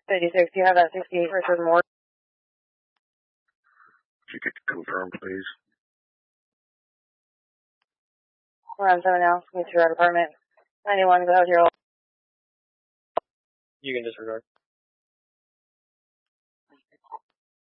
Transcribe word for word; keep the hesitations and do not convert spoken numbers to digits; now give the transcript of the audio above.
fifty-six, do you have that sixty-eight Richard Moore? If you could confirm, please. We're on seven now. Meet your apartment. ninety-one, go ahead, your You can disregard.